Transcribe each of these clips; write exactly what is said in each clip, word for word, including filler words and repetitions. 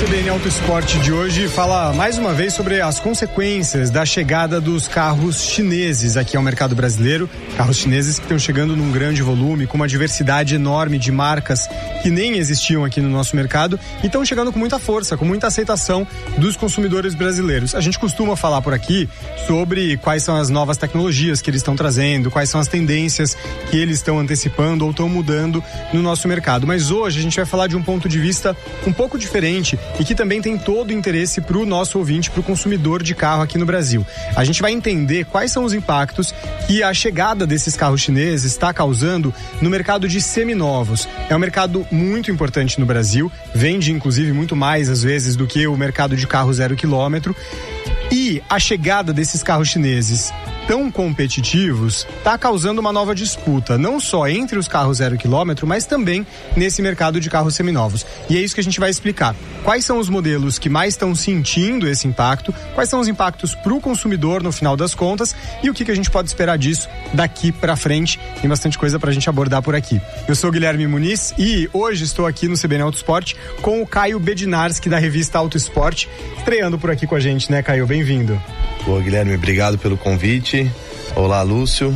C B N Auto Esporte de hoje fala mais uma vez sobre as consequências da chegada dos carros chineses aqui ao mercado brasileiro. Carros chineses que estão chegando num grande volume, com uma diversidade enorme de marcas que nem existiam aqui no nosso mercado e estão chegando com muita força, com muita aceitação dos consumidores brasileiros. A gente costuma falar por aqui sobre quais são as novas tecnologias que eles estão trazendo, quais são as tendências que eles estão antecipando ou estão mudando no nosso mercado. Mas hoje a gente vai falar de um ponto de vista um pouco diferente e que também tem todo o interesse para o nosso ouvinte, para o consumidor de carro aqui no Brasil. A gente vai entender quais são os impactos que a chegada desses carros chineses está causando no mercado de seminovos. É um mercado muito importante no Brasil, vende inclusive muito mais às vezes do que o mercado de carro zero quilômetro. E a chegada desses carros chineses tão competitivos está causando uma nova disputa, não só entre os carros zero quilômetro, mas também nesse mercado de carros seminovos. E é isso que a gente vai explicar. Quais são os modelos que mais estão sentindo esse impacto, quais são os impactos para o consumidor no final das contas e o que, que a gente pode esperar disso daqui para frente. Tem bastante coisa para a gente abordar por aqui. Eu sou o Guilherme Muniz e hoje estou aqui no C B N Auto Esporte com o Caio Bedinarski da revista Auto Esporte, estreando por aqui com a gente, né, Caio? Bem-vindo. Boa, Guilherme, obrigado pelo convite. Olá, Lúcio,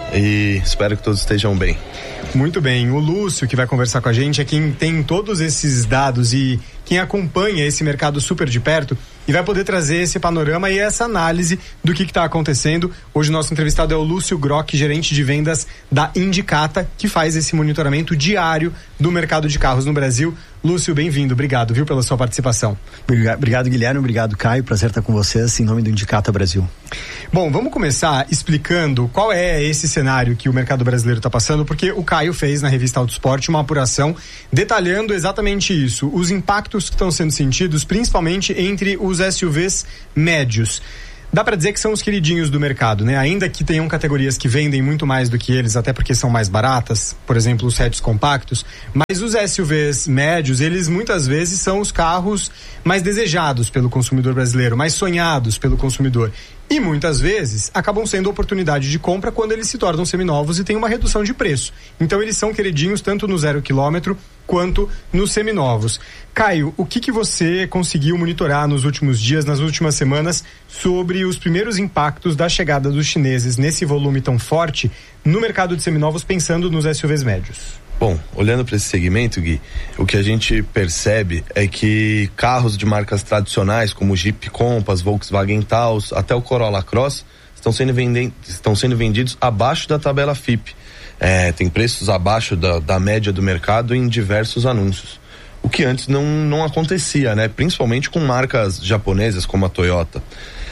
e espero que todos estejam bem. Muito bem, o Lúcio que vai conversar com a gente é quem tem todos esses dados e quem acompanha esse mercado super de perto e vai poder trazer esse panorama e essa análise do que está acontecendo. Hoje o nosso entrevistado é o Lúcio Grock, gerente de vendas da Indicata, que faz esse monitoramento diário do mercado de carros no Brasil. Lúcio, bem-vindo, obrigado, viu, pela sua participação. Obrigado, Guilherme, obrigado, Caio, prazer estar com vocês em nome do Indicata Brasil. Bom, vamos começar explicando qual é esse cenário que o mercado brasileiro está passando, porque o Caio fez na revista Auto Esporte uma apuração detalhando exatamente isso, os impactos que estão sendo sentidos, principalmente entre os S U Vs médios. Dá para dizer que são os queridinhos do mercado, né? Ainda que tenham categorias que vendem muito mais do que eles, até porque são mais baratas, por exemplo, os hatches compactos, mas os S U Vs médios, eles muitas vezes são os carros mais desejados pelo consumidor brasileiro, mais sonhados pelo consumidor. E muitas vezes acabam sendo oportunidade de compra quando eles se tornam seminovos e tem uma redução de preço. Então eles são queridinhos tanto no zero quilômetro quanto nos seminovos. Caio, o que, que você conseguiu monitorar nos últimos dias, nas últimas semanas, sobre os primeiros impactos da chegada dos chineses nesse volume tão forte no mercado de seminovos, pensando nos S U Vs médios? Bom, olhando para esse segmento, Gui, o que a gente percebe é que carros de marcas tradicionais como Jeep Compass, Volkswagen Taos, até o Corolla Cross estão sendo, venden- estão sendo vendidos abaixo da tabela F I P. É, tem preços abaixo da, da média do mercado em diversos anúncios. O que antes não, não acontecia, né? Principalmente com marcas japonesas como a Toyota.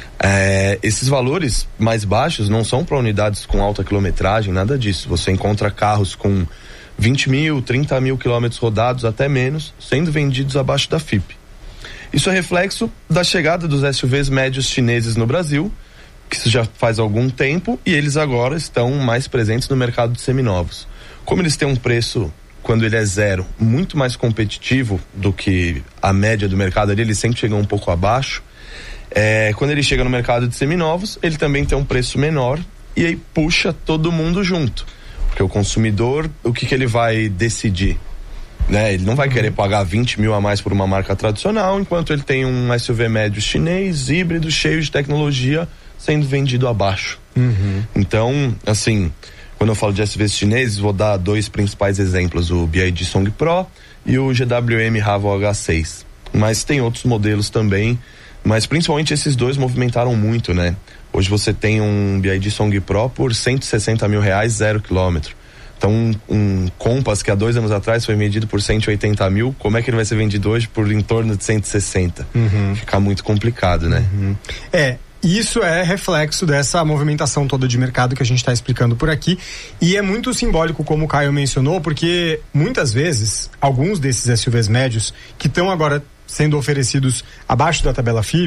É, esses valores mais baixos não são para unidades com alta quilometragem, nada disso. Você encontra carros com vinte mil, trinta mil quilômetros rodados, até menos, sendo vendidos abaixo da F I P. Isso é reflexo da chegada dos S U Vs médios chineses no Brasil, que isso já faz algum tempo, e eles agora estão mais presentes no mercado de seminovos. Como eles têm um preço, quando ele é zero, muito mais competitivo do que a média do mercado ali, eles sempre chegam um pouco abaixo. É, quando ele chega no mercado de seminovos, ele também tem um preço menor e aí puxa todo mundo junto. Porque o consumidor, o que, que ele vai decidir? Né? Ele não vai querer pagar vinte mil a mais por uma marca tradicional, enquanto ele tem um S U V médio chinês, híbrido, cheio de tecnologia, sendo vendido abaixo. Uhum. Então, assim, quando eu falo de S U Vs chineses, vou dar dois principais exemplos, o B Y D Song Pro e o G W M Raval H seis. Mas tem outros modelos também, mas principalmente esses dois movimentaram muito, né? Hoje você tem um B Y D Song Pro por cento e sessenta mil reais, zero quilômetro. Então um, um Compass que há dois anos atrás foi vendido por cento e oitenta mil, como é que ele vai ser vendido hoje por em torno de cento e sessenta? Uhum. Fica muito complicado, né? Uhum. É, isso é reflexo dessa movimentação toda de mercado que a gente está explicando por aqui, e é muito simbólico, como o Caio mencionou, porque muitas vezes alguns desses S U Vs médios que estão agora sendo oferecidos abaixo da tabela F I P,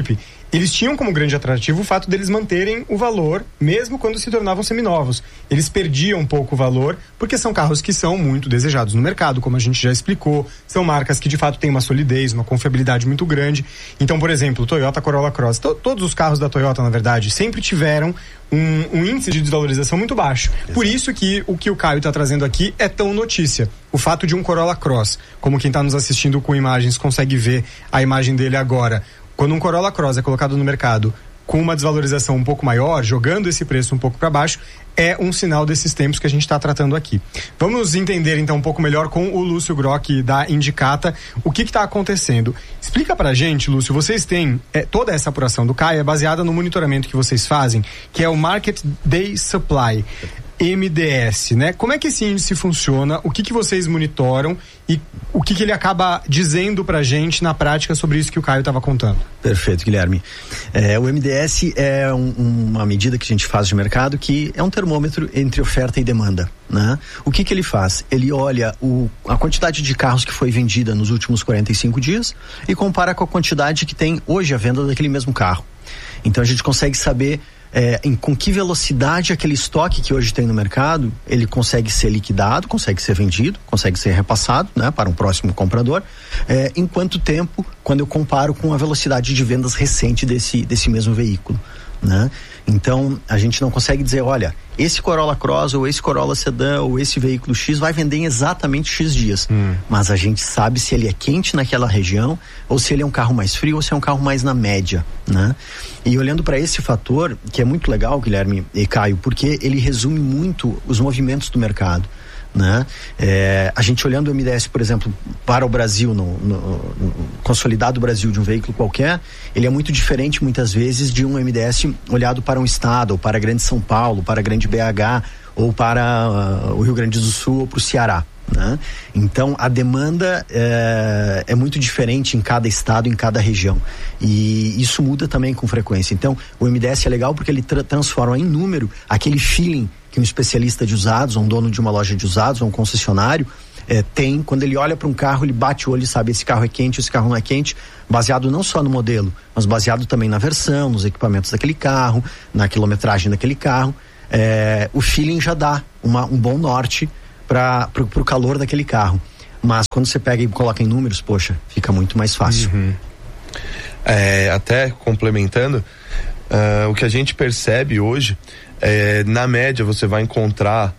eles tinham como grande atrativo o fato deles manterem o valor, mesmo quando se tornavam seminovos. Eles perdiam um pouco o valor, porque são carros que são muito desejados no mercado, como a gente já explicou, são marcas que de fato têm uma solidez, uma confiabilidade muito grande. Então, por exemplo, o Toyota Corolla Cross, to- todos os carros da Toyota, na verdade, sempre tiveram um, um índice de desvalorização muito baixo. Exato. Por isso que o que o Caio está trazendo aqui é tão notícia. O fato de um Corolla Cross, como quem está nos assistindo com imagens consegue ver a imagem dele agora, quando um Corolla Cross é colocado no mercado com uma desvalorização um pouco maior, jogando esse preço um pouco para baixo, é um sinal desses tempos que a gente está tratando aqui. Vamos entender então um pouco melhor com o Lúcio Grock da Indicata o que está acontecendo. Explica pra gente, Lúcio, vocês têm é, toda essa apuração do Caio é baseada no monitoramento que vocês fazem, que é o Market Day Supply, M D S, né? Como é que esse índice funciona? O que que vocês monitoram e o que que ele acaba dizendo pra gente na prática sobre isso que o Caio estava contando? Perfeito, Guilherme. É, o M D S é um, uma medida que a gente faz de mercado que é um termômetro entre oferta e demanda, né? O que que ele faz? Ele olha o, a quantidade de carros que foi vendida nos últimos quarenta e cinco dias e compara com a quantidade que tem hoje a venda daquele mesmo carro. Então a gente consegue saber É, em, com que velocidade aquele estoque que hoje tem no mercado, ele consegue ser liquidado, consegue ser vendido, consegue ser repassado, né, para um próximo comprador, é, em quanto tempo, quando eu comparo com a velocidade de vendas recente desse, desse mesmo veículo, né? Então a gente não consegue dizer, olha, esse Corolla Cross ou esse Corolla Sedan ou esse veículo X vai vender em exatamente X dias, hum. mas a gente sabe se ele é quente naquela região ou se ele é um carro mais frio ou se é um carro mais na média, né? E olhando para esse fator, que é muito legal, Guilherme e Caio, porque ele resume muito os movimentos do mercado, né? É, a gente olhando o M D S, por exemplo, para o Brasil, no, no, no consolidado Brasil de um veículo qualquer, ele é muito diferente muitas vezes de um M D S olhado para um estado, ou para a Grande São Paulo, para a Grande B H, ou para uh, o Rio Grande do Sul, ou para o Ceará, né? Então a demanda é, é muito diferente em cada estado, em cada região, e isso muda também com frequência. Então o M D S é legal porque ele tra- transforma em número aquele feeling que um especialista de usados, um dono de uma loja de usados, ou um concessionário é, tem, quando ele olha para um carro, ele bate o olho e sabe esse carro é quente, esse carro não é quente, baseado não só no modelo, mas baseado também na versão, nos equipamentos daquele carro, na quilometragem daquele carro. É, o feeling já dá uma, um bom norte para o calor daquele carro, mas quando você pega e coloca em números, poxa, fica muito mais fácil. Uhum. É, até complementando, uh, o que a gente percebe hoje, é, na média você vai encontrar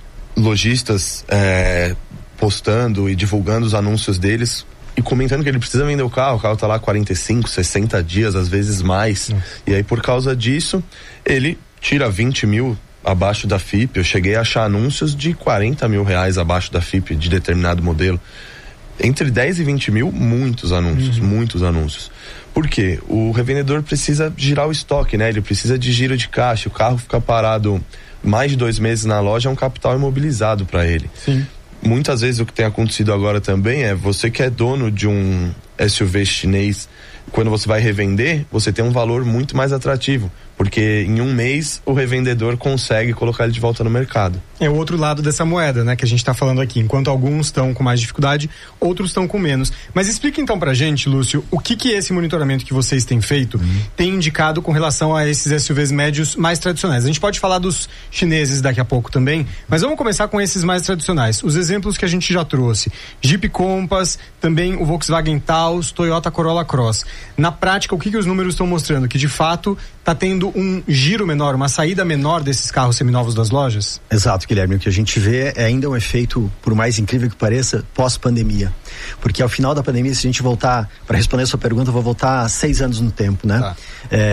lojistas é, postando e divulgando os anúncios deles e comentando que ele precisa vender o carro, o carro tá lá quarenta e cinco, sessenta dias, às vezes mais. Nossa. E aí por causa disso, ele tira vinte mil abaixo da F I P. Eu cheguei a achar anúncios de quarenta mil reais abaixo da F I P de determinado modelo. Entre dez e vinte mil, muitos anúncios, uhum. muitos anúncios. Por quê? O revendedor precisa girar o estoque, né? Ele precisa de giro de caixa. O carro fica parado mais de dois meses na loja, é um capital imobilizado para ele. Sim. Muitas vezes o que tem acontecido agora também é você que é dono de um S U V chinês, quando você vai revender, você tem um valor muito mais atrativo, porque em um mês o revendedor consegue colocar ele de volta no mercado. É o outro lado dessa moeda, né, que a gente está falando aqui. Enquanto alguns estão com mais dificuldade, outros estão com menos. Mas explica então pra gente, Lúcio, o que que esse monitoramento que vocês têm feito uhum. tem indicado com relação a esses S U Vs médios mais tradicionais. A gente pode falar dos chineses daqui a pouco também, mas vamos começar com esses mais tradicionais. Os exemplos que a gente já trouxe: Jeep Compass, também o Volkswagen Taos, Toyota Corolla Cross. Na prática, o que que os números estão mostrando? Que de fato está tendo um giro menor, uma saída menor desses carros seminovos das lojas? Exato, Guilherme. O que a gente vê é ainda um efeito, por mais incrível que pareça, pós-pandemia. Porque ao final da pandemia, se a gente voltar, para responder a sua pergunta, eu vou voltar seis anos no tempo, né? Tá.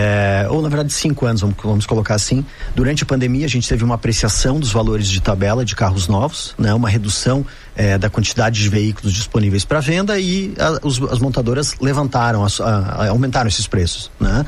É, ou na verdade cinco anos, vamos, vamos colocar assim. Durante a pandemia, a gente teve uma apreciação dos valores de tabela de carros novos, né? Uma redução é, da quantidade de veículos disponíveis para venda e a, os, as montadoras levantaram, a, a, aumentaram esses preços, né?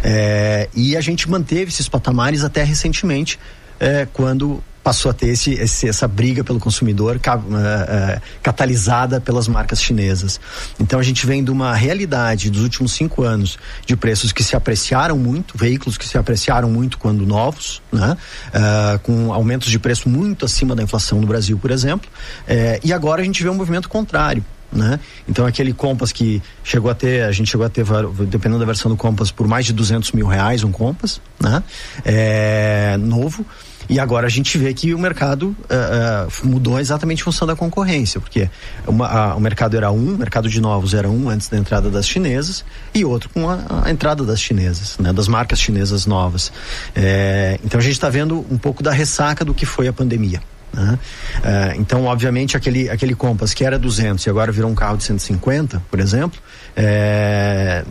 É, e a gente manteve esses patamares até recentemente, é, quando passou a ter esse, esse, essa briga pelo consumidor ca, uh, uh, catalisada pelas marcas chinesas. Então a gente vem de uma realidade dos últimos cinco anos de preços que se apreciaram muito, veículos que se apreciaram muito quando novos, né? Uh, com aumentos de preço muito acima da inflação no Brasil, por exemplo, uh, e agora a gente vê um movimento contrário. né? Então aquele Compass que chegou a ter, a gente chegou a ter, dependendo da versão do Compass, por mais de duzentos mil reais um Compass, né? É, novo. E agora a gente vê que o mercado uh, uh, mudou exatamente em função da concorrência, porque uma, a, o mercado era um, o mercado de novos era um antes da entrada das chinesas e outro com a, a entrada das chinesas, né, das marcas chinesas novas. É, então a gente está vendo um pouco da ressaca do que foi a pandemia. Né? Uh, então, obviamente, aquele, aquele Compass que era duzentos e agora virou um carro de cento e cinquenta, por exemplo, é,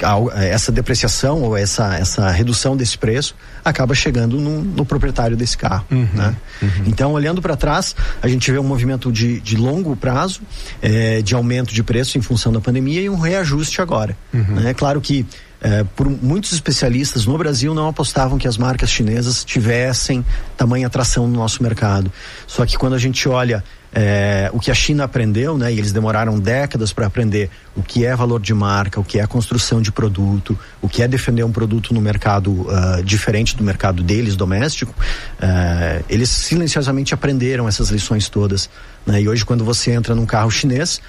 essa depreciação ou essa, essa redução desse preço acaba chegando no, no proprietário desse carro. Uhum, né? Uhum. Então, olhando para trás, a gente vê um movimento de, de longo prazo, é, de aumento de preço em função da pandemia e um reajuste agora. Uhum. Né? É claro que É, por muitos especialistas no Brasil não apostavam que as marcas chinesas tivessem tamanha atração no nosso mercado. Só que quando a gente olha é, o que a China aprendeu, né, e eles demoraram décadas para aprender o que é valor de marca, o que é a construção de produto, o que é defender um produto no mercado uh, diferente do mercado deles, doméstico, uh, eles silenciosamente aprenderam essas lições todas. Né? E hoje, quando você entra num carro chinês,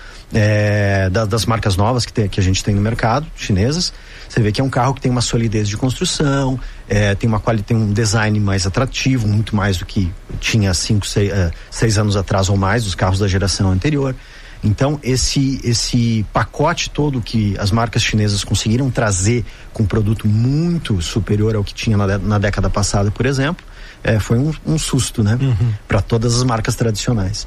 é, da, das marcas novas que, tem, que a gente tem no mercado, chinesas, você vê que é um carro que tem uma solidez de construção, é, tem, uma quali, tem um design mais atrativo, muito mais do que tinha cinco, seis, uh, seis anos atrás ou mais, dos carros da geração anterior. Então, esse, esse pacote todo que as marcas chinesas conseguiram trazer com um produto muito superior ao que tinha na, na década passada, por exemplo, É, foi um, um susto, né? Uhum. Para todas as marcas tradicionais.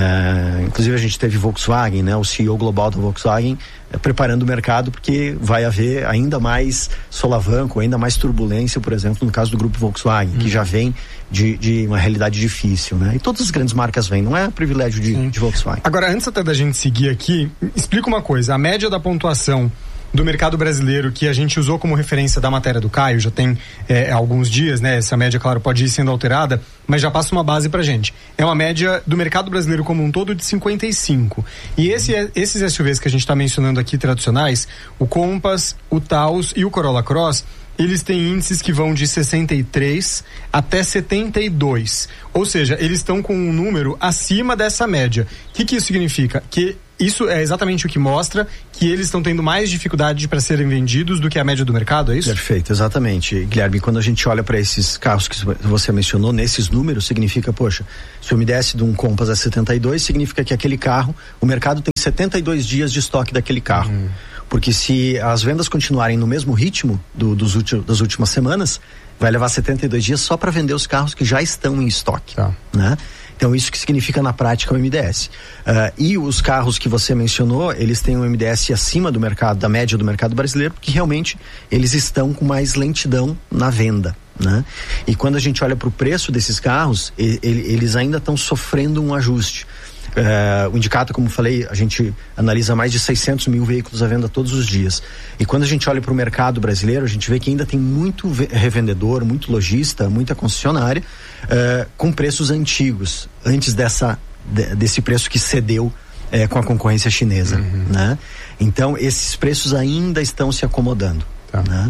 É, inclusive a gente teve Volkswagen, né? O C E O global da Volkswagen é, preparando o mercado porque vai haver ainda mais solavanco, ainda mais turbulência, por exemplo, no caso do grupo Volkswagen, uhum. que já vem de, de uma realidade difícil, né? E todas as grandes marcas vêm, não é privilégio de, de Volkswagen. Agora, antes até da gente seguir aqui, explica uma coisa, a média da pontuação do mercado brasileiro que a gente usou como referência da matéria do Caio, já tem é, alguns dias, né? Essa média, claro, pode ir sendo alterada, mas já passa uma base pra gente. É uma média do mercado brasileiro como um todo de cinquenta e cinco. E esse, esses S U Vs que a gente tá mencionando aqui, tradicionais, o Compass, o Taos e o Corolla Cross, eles têm índices que vão de sessenta e três até setenta e dois. Ou seja, eles estão com um número acima dessa média. O que, que isso significa? Que isso é exatamente o que mostra que eles estão tendo mais dificuldade para serem vendidos do que a média do mercado, é isso? Perfeito, exatamente. Guilherme, quando a gente olha para esses carros que você mencionou, nesses números, significa, poxa, se o M D S de um Compass é setenta e dois, significa que aquele carro, o mercado tem setenta e dois dias de estoque daquele carro. Hum. Porque se as vendas continuarem no mesmo ritmo do, dos últimos, das últimas semanas, vai levar setenta e dois dias só para vender os carros que já estão em estoque. Tá. Né? Então, isso que significa na prática o M D S. Uh, e os carros que você mencionou, eles têm um M D S acima do mercado, da média do mercado brasileiro, porque realmente eles estão com mais lentidão na venda. Né? E quando a gente olha para o preço desses carros, ele, eles ainda estão sofrendo um ajuste. Uh, o Indicator, como falei, a gente analisa mais de seiscentos mil veículos à venda todos os dias. E quando a gente olha para o mercado brasileiro, a gente vê que ainda tem muito revendedor, muito lojista, muita concessionária uh, com preços antigos, antes dessa, de, desse preço que cedeu uh, com a concorrência chinesa. Uhum. Né? Então, esses preços ainda estão se acomodando. Tá. Né?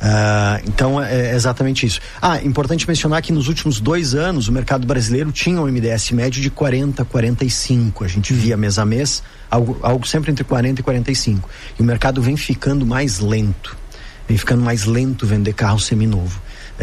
Uh, então é exatamente isso. Ah, importante mencionar que nos últimos dois anos o mercado brasileiro tinha um M D S médio de quarenta, quarenta e cinco. A gente via mês a mês algo, algo sempre entre quarenta e quarenta e cinco. E o mercado vem ficando mais lento, vem ficando mais lento vender carro seminovo.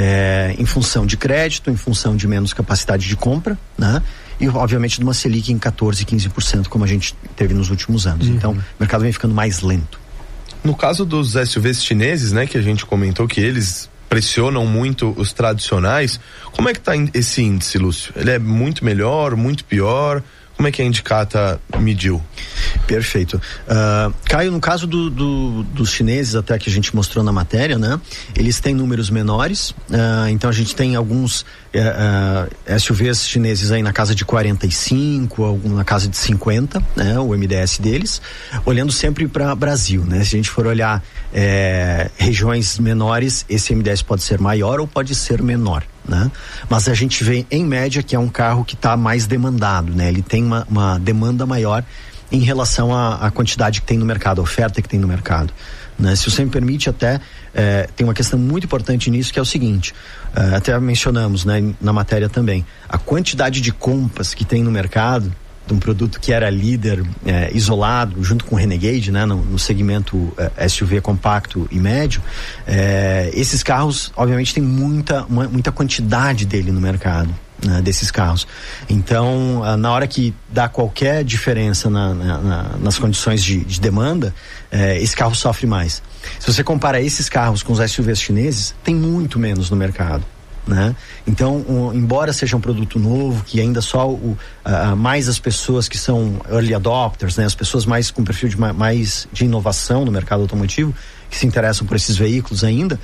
É, em função de crédito, em função de menos capacidade de compra, né? E obviamente de uma Selic em quatorze, quinze por cento como a gente teve nos últimos anos. Uhum. Então o mercado vem ficando mais lento. No caso dos S U Vs chineses, né, que a gente comentou que eles pressionam muito os tradicionais, como é que está esse índice, Lúcio? Ele é muito melhor, muito pior? Como é que a Indicata mediu? Perfeito. Uh, Caio, no caso do, do, dos chineses, até que a gente mostrou na matéria, né? Eles têm números menores, uh, então a gente tem alguns uh, uh, S U Vs chineses aí na casa de quarenta e cinco, algum na casa de cinquenta, né? O M D S deles, olhando sempre para Brasil, né? Se a gente for olhar é, regiões menores, esse M D S pode ser maior ou pode ser menor. Né? Mas a gente vê em média que é um carro que está mais demandado, né? Ele tem uma, uma demanda maior em relação à, à quantidade que tem no mercado, a oferta que tem no mercado, né? Se você me permite, até é, tem uma questão muito importante nisso, que é o seguinte, é, até mencionamos, né, na matéria também, a quantidade de Compass que tem no mercado de um produto que era líder é, isolado, junto com o Renegade, né, no, no segmento é, S U V compacto e médio, é, esses carros, obviamente, tem muita, uma, muita quantidade dele no mercado. Né, desses carros. Então, na hora que dá qualquer diferença na, na, na, nas condições de, de demanda, eh, esse carro sofre mais. Se você compara esses carros com os S U Vs chineses, tem muito menos no mercado. Né? Então, um, embora seja um produto novo, que ainda só o, uh, mais as pessoas que são early adopters, né, as pessoas mais com perfil de mais de inovação no mercado automotivo, que se interessam por esses veículos ainda,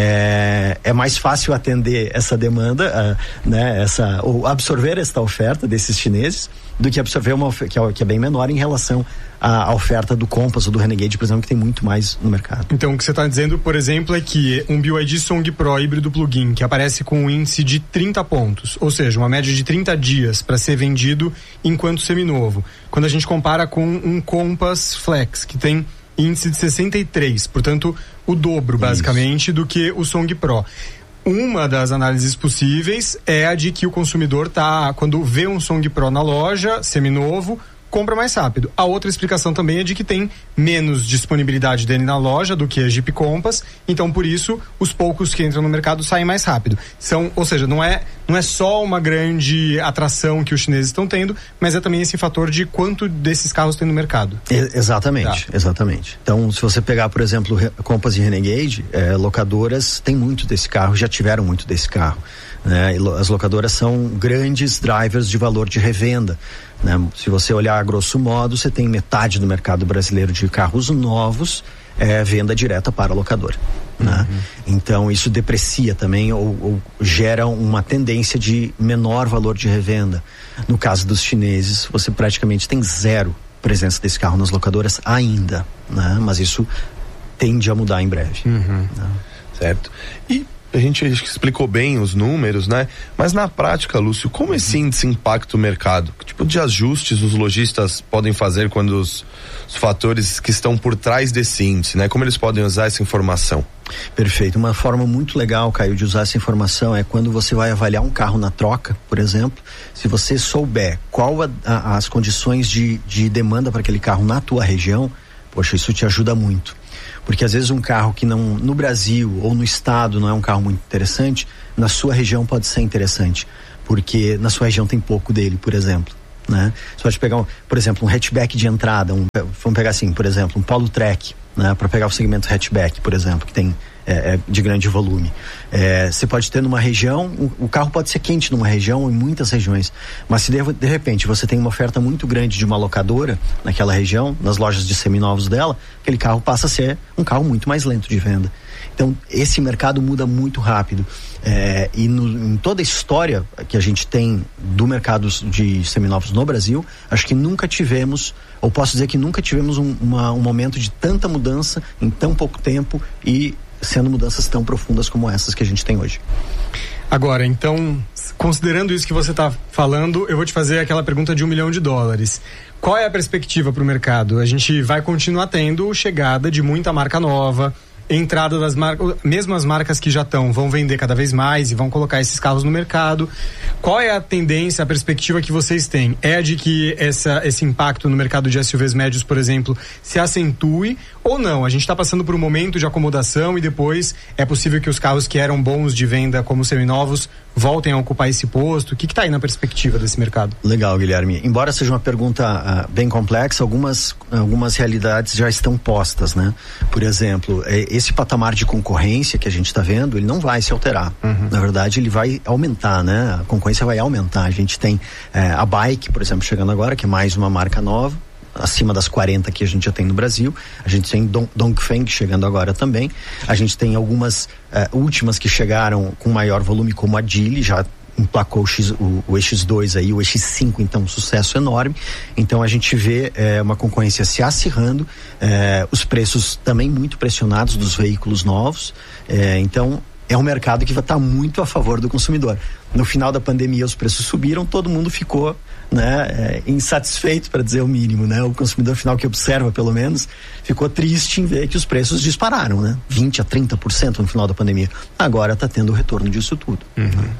é, é mais fácil atender essa demanda, uh, né, essa, ou absorver esta oferta desses chineses, do que absorver uma que é, que é bem menor em relação à, à oferta do Compass ou do Renegade, por exemplo, que tem muito mais no mercado. Então, o que você está dizendo, por exemplo, é que um B Y D Song Pro híbrido plug-in, que aparece com um índice de trinta pontos, ou seja, uma média de trinta dias para ser vendido enquanto seminovo. Quando a gente compara com um Compass Flex, que tem índice de sessenta e três, portanto, o dobro, basicamente, Isso. do que o Song Pro. Uma das análises possíveis é a de que o consumidor tá, quando vê um Song Pro na loja, seminovo, compra mais rápido. A outra explicação também é de que tem menos disponibilidade dele na loja do que a Jeep Compass, então por isso os poucos que entram no mercado saem mais rápido. São, ou seja, não é, não é só uma grande atração que os chineses estão tendo, mas é também esse fator de quanto desses carros tem no mercado. E, exatamente, tá. exatamente. Então, se você pegar, por exemplo, Compass e Renegade, é, locadoras têm muito desse carro, já tiveram muito desse carro. Né? As locadoras são grandes drivers de valor de revenda. Né? Se você olhar a grosso modo, você tem metade do mercado brasileiro de carros novos é venda direta para a locadora. Uhum. Né? Então isso deprecia também ou, ou gera uma tendência de menor valor de revenda. No caso dos chineses, você praticamente tem zero presença desse carro nas locadoras ainda, né? Mas isso tende a mudar em breve. Uhum. Né? Certo. E a gente explicou bem os números, né? Mas na prática, Lúcio, como esse índice impacta o mercado? Que tipo de ajustes os lojistas podem fazer quando os, os fatores que estão por trás desse índice, né? Como eles podem usar essa informação? Perfeito. Uma forma muito legal, Caio, de usar essa informação é quando você vai avaliar um carro na troca, por exemplo, se você souber qual a, a, as condições de, de demanda para aquele carro na tua região, poxa, isso te ajuda muito. Porque às vezes um carro que não, no Brasil ou no estado não é um carro muito interessante, na sua região pode ser interessante, porque na sua região tem pouco dele, por exemplo, né? Você pode pegar, um, por exemplo, um hatchback de entrada, um, vamos pegar assim, por exemplo, um Polo Trek, né? Para pegar o segmento hatchback, por exemplo, que tem é, é, de grande volume. É, você pode ter numa região, o, o carro pode ser quente numa região ou em muitas regiões, mas se de, de repente você tem uma oferta muito grande de uma locadora naquela região, nas lojas de seminovos dela, aquele carro passa a ser um carro muito mais lento de venda. Então esse mercado muda muito rápido, é, e no, em toda a história que a gente tem do mercado de seminovos no Brasil, acho que nunca tivemos, ou posso dizer que nunca tivemos um, uma, um momento de tanta mudança em tão pouco tempo e sendo mudanças tão profundas como essas que a gente tem hoje. Agora, então, considerando isso que você está falando, eu vou te fazer aquela pergunta de um milhão de dólares. Qual é a perspectiva para o mercado? A gente vai continuar tendo chegada de muita marca nova, entrada das marcas, mesmo as marcas que já estão, vão vender cada vez mais e vão colocar esses carros no mercado. Qual é a tendência, a perspectiva que vocês têm? É a de que essa, esse impacto no mercado de S U Vs médios, por exemplo, se acentue ou não? A gente está passando por um momento de acomodação e depois é possível que os carros que eram bons de venda como seminovos voltem a ocupar esse posto? O que está aí na perspectiva desse mercado? Legal, Guilherme. Embora seja uma pergunta uh, bem complexa, algumas, algumas realidades já estão postas, né? Por exemplo, esse patamar de concorrência que a gente está vendo, ele não vai se alterar. Uhum. Na verdade, ele vai aumentar, né? A concorrência vai aumentar. A gente tem eh, a Bike, por exemplo, chegando agora, que é mais uma marca nova, acima das quarenta que a gente já tem no Brasil. A gente tem Dong, Dongfeng chegando agora também. A gente tem algumas uh, últimas que chegaram com maior volume, como a Geely, já emplacou o, X, o, o E X dois aí, o E X cinco, então um sucesso enorme. Então a gente vê eh, uma concorrência se acirrando, eh, os preços também muito pressionados dos veículos novos. Eh, então é um mercado que vai estar muito a favor do consumidor. No final da pandemia os preços subiram, todo mundo ficou, né, é, insatisfeito, para dizer o mínimo, né? O consumidor final que observa, pelo menos, ficou triste em ver que os preços dispararam, né? vinte a trinta por cento no final da pandemia. Agora está tendo o retorno disso tudo. Uhum.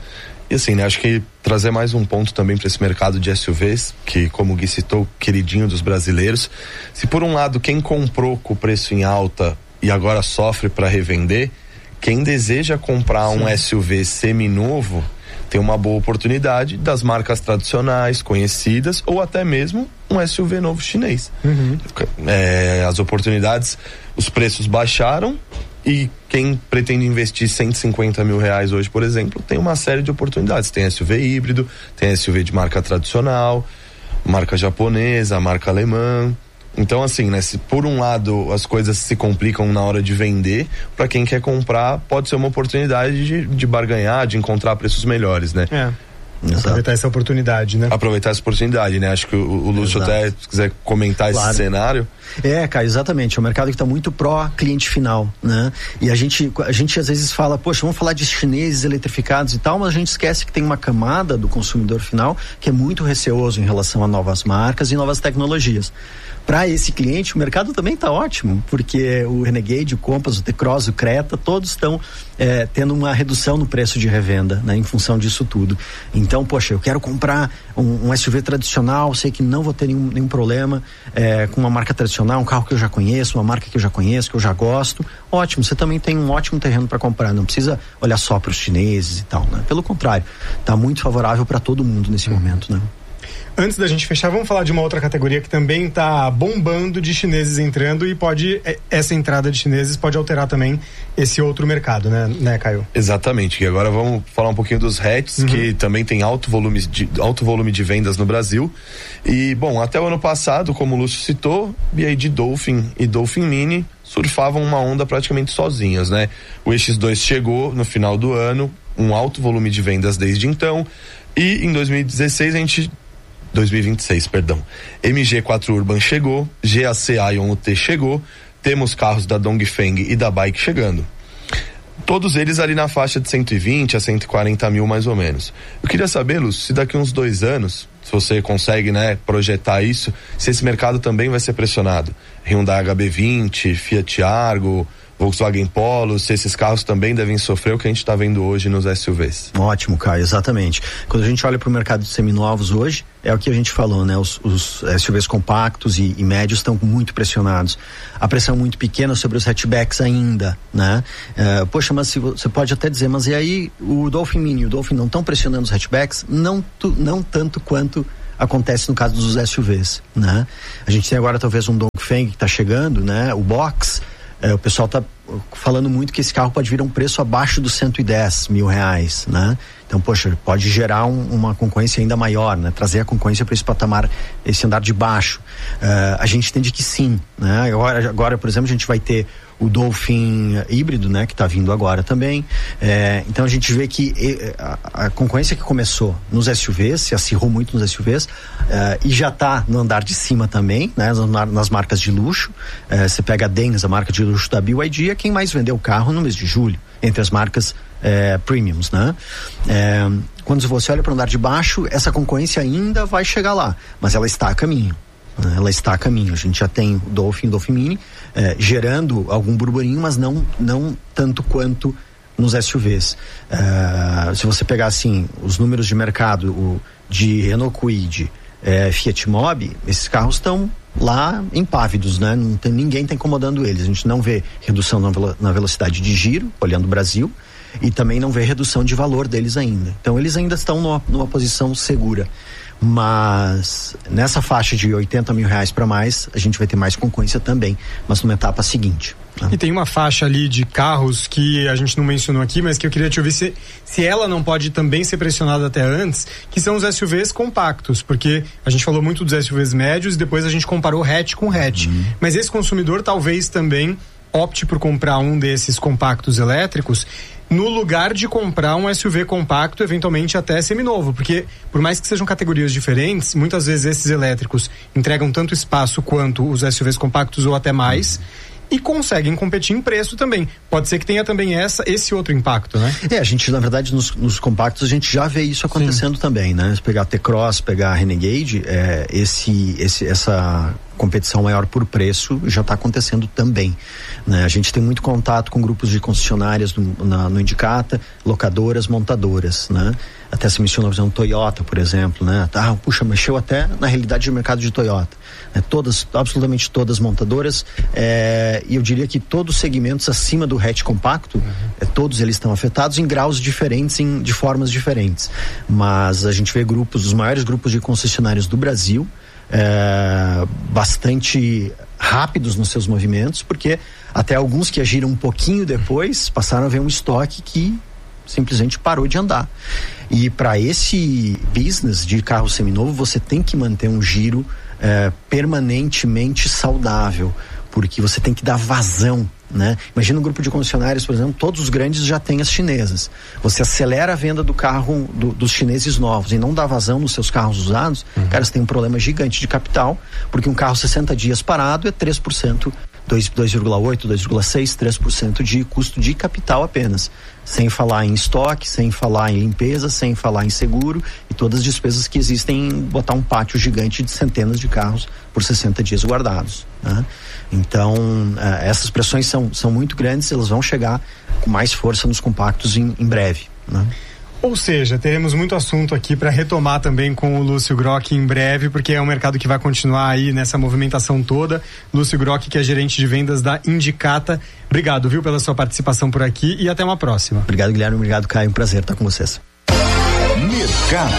E assim, né, acho que trazer mais um ponto também para esse mercado de S U Vs, que como o Gui citou, queridinho dos brasileiros. Se por um lado quem comprou com o preço em alta e agora sofre para revender, quem deseja comprar Sim. um S U V seminovo tem uma boa oportunidade das marcas tradicionais, conhecidas, ou até mesmo um S U V novo chinês. Uhum. É, as oportunidades, os preços baixaram e quem pretende investir cento e cinquenta mil reais hoje, por exemplo, tem uma série de oportunidades. Tem S U V híbrido, tem S U V de marca tradicional, marca japonesa, marca alemã. Então, assim, né, se por um lado as coisas se complicam na hora de vender, para quem quer comprar pode ser uma oportunidade de, de barganhar, de encontrar preços melhores, né? É. Exato. Aproveitar essa oportunidade, né? Aproveitar essa oportunidade, né? Acho que o, o Lúcio Exato. até, se quiser comentar claro. esse cenário. É, Caio, exatamente. É um mercado que está muito pró-cliente final, né? E a gente, a gente às vezes fala, poxa, vamos falar de chineses eletrificados e tal, mas a gente esquece que tem uma camada do consumidor final que é muito receoso em relação a novas marcas e novas tecnologias. Para esse cliente, o mercado também está ótimo, porque o Renegade, o Compass, o T-Cross, o Creta, todos estão é, tendo uma redução no preço de revenda, né, em função disso tudo. Então, poxa, eu quero comprar um, um S U V tradicional, sei que não vou ter nenhum, nenhum problema é, com uma marca tradicional, um carro que eu já conheço, uma marca que eu já conheço, que eu já gosto. Ótimo, você também tem um ótimo terreno para comprar, não precisa olhar só para os chineses e tal, né? Pelo contrário, está muito favorável para todo mundo nesse uhum. momento, né? Antes da gente fechar, vamos falar de uma outra categoria que também está bombando de chineses entrando e pode, essa entrada de chineses pode alterar também esse outro mercado, né, né Caio? Exatamente, e agora vamos falar um pouquinho dos hatches, uhum. que também tem alto volume, de, alto volume de vendas no Brasil. E, bom, até o ano passado, como o Lúcio citou, B Y D Dolphin e Dolphin Mini surfavam uma onda praticamente sozinhas, né? O E X dois chegou no final do ano, um alto volume de vendas desde então, e em dois mil e dezesseis a gente dois mil e vinte e seis, perdão. M G quatro Urban chegou, G A C Ion U T chegou, temos carros da Dongfeng e da Bike chegando. Todos eles ali na faixa de cento e vinte a cento e quarenta mil mais ou menos. Eu queria saber, Lúcio, se daqui uns dois anos, se você consegue, né, projetar isso, se esse mercado também vai ser pressionado. Hyundai H B vinte, Fiat Argo, Volkswagen Polo, se esses carros também devem sofrer o que a gente está vendo hoje nos S U Vs. Ótimo, Caio, exatamente. Quando a gente olha para o mercado de seminovos hoje, é o que a gente falou, né? Os, os S U Vs compactos e, e médios estão muito pressionados. A pressão muito pequena sobre os hatchbacks ainda, né? Uh, poxa, mas se, você pode até dizer, mas e aí o Dolphin Mini e o Dolphin não estão pressionando os hatchbacks? Não, tu, não tanto quanto acontece no caso dos S U Vs, né? A gente tem agora talvez um Dongfeng que está chegando, né? O Box. É, o pessoal está falando muito que esse carro pode vir a um preço abaixo dos cento e dez mil reais, né? Então, poxa, pode gerar um, uma concorrência ainda maior, né? Trazer a concorrência para esse patamar, esse andar de baixo. Uh, a gente entende que sim, né? Agora, agora, por exemplo, a gente vai ter o Dolphin híbrido, né? Que está vindo agora também. É, então a gente vê que a, a concorrência que começou nos S U Vs, se acirrou muito nos S U Vs, é, e já está no andar de cima também, né? Nas, nas marcas de luxo. É, você pega a Denz, a marca de luxo da B Y D, é quem mais vendeu carro no mês de julho, entre as marcas é, premiums, né? É, quando você olha para o andar de baixo, essa concorrência ainda vai chegar lá, mas ela está a caminho. Ela está a caminho. A gente já tem o Dolphin, Dolphin Mini, eh, gerando algum burburinho, mas não, não tanto quanto nos S U Vs. Eh, se você pegar assim os números de mercado o, de Renault Kwid, eh, Fiat Mobi, esses carros estão lá impávidos, né? Não tem, ninguém está incomodando eles. A gente não vê redução na, na velocidade de giro, olhando o Brasil, e também não vê redução de valor deles ainda. Então eles ainda estão numa, numa posição segura. Mas nessa faixa de oitenta mil reais para mais, a gente vai ter mais concorrência também, mas numa etapa seguinte. Né? E tem uma faixa ali de carros que a gente não mencionou aqui, mas que eu queria te ouvir se, se ela não pode também ser pressionada até antes, que são os S U Vs compactos, porque a gente falou muito dos S U Vs médios e depois a gente comparou hatch com hatch. Uhum. Mas esse consumidor talvez também opte por comprar um desses compactos elétricos no lugar de comprar um S U V compacto, eventualmente até seminovo, porque por mais que sejam categorias diferentes, muitas vezes esses elétricos entregam tanto espaço quanto os S U Vs compactos ou até mais, e conseguem competir em preço também. Pode ser que tenha também essa, esse outro impacto, né? É, a gente, na verdade, nos, nos compactos, a gente já vê isso acontecendo Sim. também, né? Se pegar a T-Cross, pegar a Renegade, é, esse, esse, essa competição maior por preço já está acontecendo também, né? A gente tem muito contato com grupos de concessionárias no, na, no Indicata, locadoras, montadoras, né? Até se mencionou, por exemplo, Toyota, por exemplo, né? Ah, puxa, mexeu até na realidade de mercado de Toyota, né? Todas, absolutamente todas montadoras, é, e eu diria que todos os segmentos acima do hatch compacto, uhum. é, todos eles estão afetados em graus diferentes, em, de formas diferentes, mas a gente vê grupos, os maiores grupos de concessionários do Brasil, É, bastante rápidos nos seus movimentos, porque até alguns que agiram um pouquinho depois passaram a ver um estoque que simplesmente parou de andar. E para esse business de carro seminovo, você tem que manter um giro é, permanentemente saudável, porque você tem que dar vazão, né? Imagina um grupo de concessionários, por exemplo, todos os grandes já têm as chinesas. Você acelera a venda do carro do, dos chineses novos e não dá vazão nos seus carros usados, uhum. cara, você tem um problema gigante de capital, porque um carro sessenta dias parado é três por cento, dois vírgula oito, dois vírgula seis, três por cento de custo de capital apenas. Sem falar em estoque, sem falar em limpeza, sem falar em seguro e todas as despesas que existem em botar um pátio gigante de centenas de carros por sessenta dias guardados, né? Então, uh, essas pressões são, são muito grandes, elas vão chegar com mais força nos compactos em, em breve, né? Ou seja, teremos muito assunto aqui para retomar também com o Lúcio Grock em breve, porque é um mercado que vai continuar aí nessa movimentação toda. Lúcio Grock, que é gerente de vendas da Indicata. Obrigado, viu, pela sua participação por aqui e até uma próxima. Obrigado, Guilherme. Obrigado, Caio. Um prazer estar com vocês. Mercado.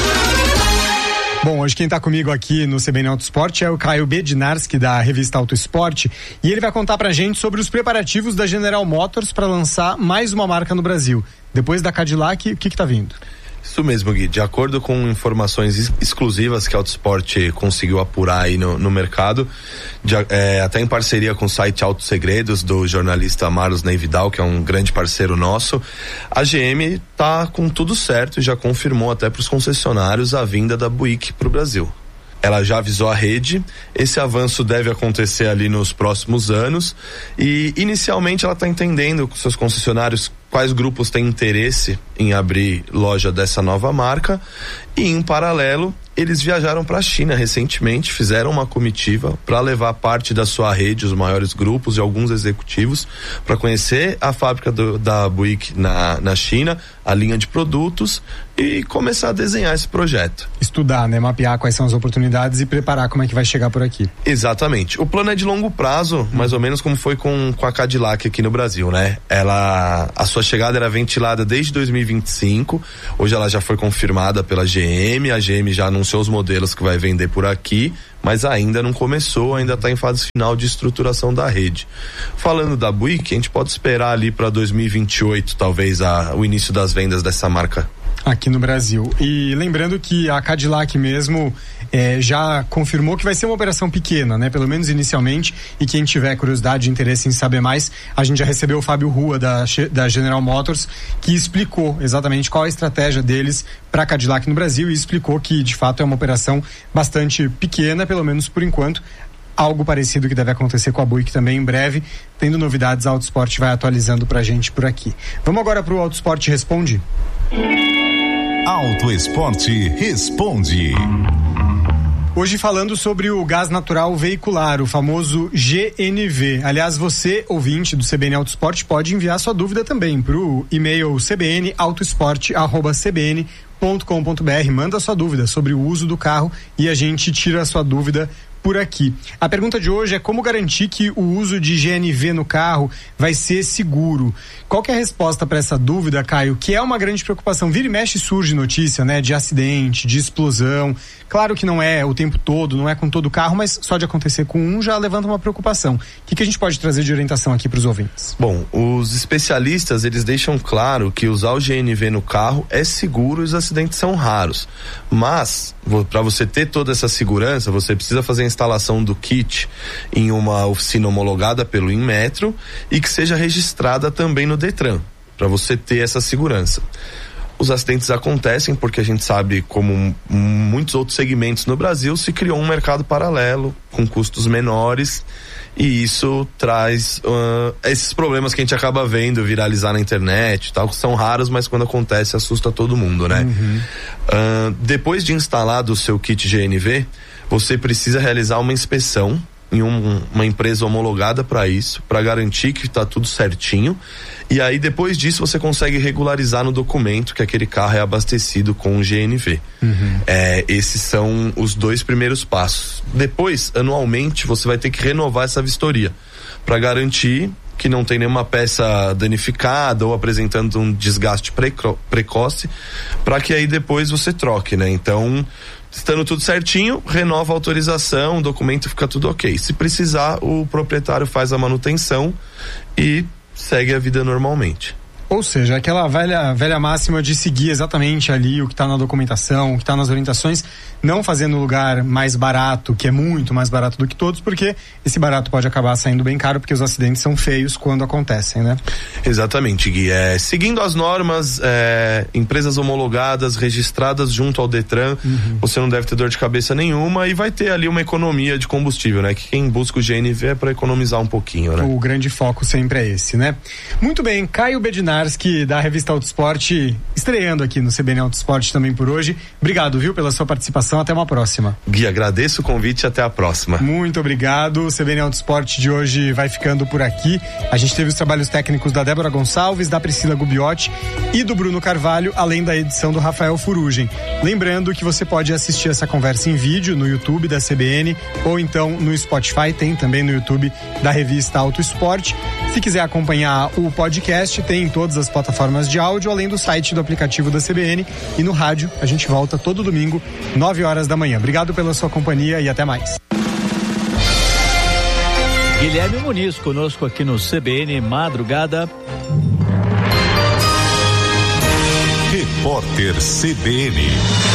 Bom, hoje quem está comigo aqui no C B N Auto Esporte é o Caio Bednarski, da revista Auto Esporte, e ele vai contar pra gente sobre os preparativos da General Motors para lançar mais uma marca no Brasil. Depois da Cadillac, o que que tá vindo? Isso mesmo, Gui. De acordo com informações ex- exclusivas que a Auto Esporte conseguiu apurar aí no, no mercado, de, é, até em parceria com o site Auto Segredos, do jornalista Marlos Neividal, que é um grande parceiro nosso, a G M tá com tudo certo e já confirmou até para os concessionários a vinda da Buick para o Brasil. Ela já avisou a rede, esse avanço deve acontecer ali nos próximos anos e inicialmente ela está entendendo com seus concessionários quais grupos têm interesse em abrir loja dessa nova marca e em paralelo eles viajaram para a China recentemente, fizeram uma comitiva para levar parte da sua rede, os maiores grupos e alguns executivos para conhecer a fábrica do, da Buick na, na China, a linha de produtos e começar a desenhar esse projeto. Estudar, né? Mapear quais são as oportunidades e preparar como é que vai chegar por aqui. Exatamente. O plano é de longo prazo, mais ou menos como foi com, com a Cadillac aqui no Brasil, né? Ela, a sua chegada era ventilada desde dois mil e vinte e cinco, hoje ela já foi confirmada pela G M, a G M já anunciou os modelos que vai vender por aqui, mas ainda não começou, ainda está em fase final de estruturação da rede. Falando da Buick, a gente pode esperar ali para dois mil e vinte e oito, talvez, a, o início das vendas dessa marca aqui no Brasil. E lembrando que a Cadillac mesmo é, já confirmou que vai ser uma operação pequena, né? Pelo menos inicialmente, e quem tiver curiosidade e interesse em saber mais, a gente já recebeu o Fábio Rua da, da General Motors, que explicou exatamente qual a estratégia deles para a Cadillac no Brasil e explicou que de fato é uma operação bastante pequena, pelo menos por enquanto. Algo parecido que deve acontecer com a Buick também em breve. Tendo novidades, a Auto Esporte vai atualizando pra gente por aqui. Vamos agora pro Auto Esporte Responde? Auto Esporte Responde. Hoje falando sobre o gás natural veicular, o famoso G N V. Aliás, você, ouvinte do C B N Auto Esporte, pode enviar sua dúvida também pro e-mail c b n autoesporte arroba c b n ponto com ponto b r. Manda sua dúvida sobre o uso do carro e a gente tira a sua dúvida por aqui. A pergunta de hoje é como garantir que o uso de G N V no carro vai ser seguro. Qual que é a resposta para essa dúvida, Caio? Que é uma grande preocupação. Vira e mexe surge notícia, né? De acidente, de explosão. Claro que não é o tempo todo, não é com todo o carro, mas só de acontecer com um já levanta uma preocupação. O que, que a gente pode trazer de orientação aqui para os ouvintes? Bom, os especialistas, eles deixam claro que usar o G N V no carro é seguro e os acidentes são raros. Mas, para você ter toda essa segurança, você precisa fazer a instalação do kit em uma oficina homologada pelo Inmetro e que seja registrada também no Detran, para você ter essa segurança. Os acidentes acontecem porque a gente sabe, como muitos outros segmentos no Brasil, se criou um mercado paralelo com custos menores e isso traz uh, esses problemas que a gente acaba vendo viralizar na internet e tal, que são raros, mas quando acontece assusta todo mundo, né? Uhum. Uh, depois de instalado o seu kit G N V, você precisa realizar uma inspeção em um, uma empresa homologada para isso, para garantir que está tudo certinho, e aí depois disso você consegue regularizar no documento que aquele carro é abastecido com o G N V. Uhum. É, esses são os dois primeiros passos. Depois, anualmente, você vai ter que renovar essa vistoria para garantir que não tem nenhuma peça danificada ou apresentando um desgaste preco- precoce, para que aí depois você troque, né? Então, estando tudo certinho, renova a autorização, o documento fica tudo ok. Se precisar, o proprietário faz a manutenção e segue a vida normalmente. Ou seja, aquela velha, velha máxima de seguir exatamente ali o que está na documentação, o que está nas orientações, não fazer no lugar mais barato, que é muito mais barato do que todos, porque esse barato pode acabar saindo bem caro, porque os acidentes são feios quando acontecem, né? Exatamente, Gui. É, seguindo as normas, é, empresas homologadas, registradas junto ao Detran, uhum. você não deve ter dor de cabeça nenhuma e vai ter ali uma economia de combustível, né? Que quem busca o G N V é para economizar um pouquinho, né? O grande foco sempre é esse, né? Muito bem, Caio Bednar, que da revista Auto Esporte, estreando aqui no C B N Auto Esporte também por hoje. Obrigado, viu, pela sua participação. Até uma próxima. Gui, agradeço o convite e até a próxima. Muito obrigado. O C B N Auto Esporte de hoje vai ficando por aqui. A gente teve os trabalhos técnicos da Débora Gonçalves, da Priscila Gubiotti e do Bruno Carvalho, além da edição do Rafael Furugem. Lembrando que você pode assistir essa conversa em vídeo no YouTube da C B N ou então no Spotify, tem também no YouTube da revista Auto Esporte. Se quiser acompanhar o podcast, tem em todas as plataformas de áudio, além do site do aplicativo da C B N, e no rádio a gente volta todo domingo, nove horas da manhã. Obrigado pela sua companhia e até mais. Guilherme Muniz conosco aqui no C B N Madrugada. Repórter C B N.